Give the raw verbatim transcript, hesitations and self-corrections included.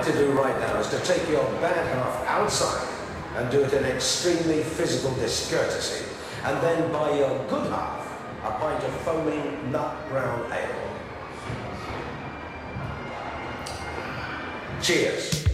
to do right now is to take your bad half outside and do it in extremely physical discourtesy, and then buy your good half a pint of foaming nut brown ale. Cheers.